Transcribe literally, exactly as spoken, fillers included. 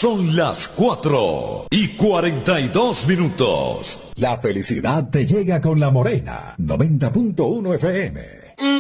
Son las cuatro y cuarenta y dos minutos. La felicidad te llega con La Morena, noventa punto uno F M.